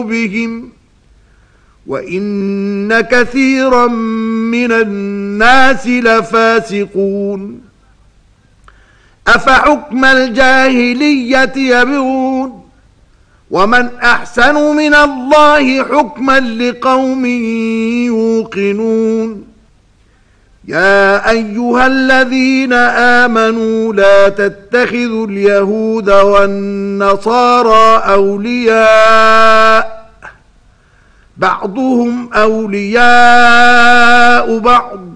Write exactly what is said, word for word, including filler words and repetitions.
بهم وإن كثيرا من الناس لفاسقون أفحكم الجاهلية يبغون ومن أحسن من الله حكما لقوم يوقنون يا أيها الذين آمنوا لا تتخذوا اليهود والنصارى أولياء بعضهم أولياء بعض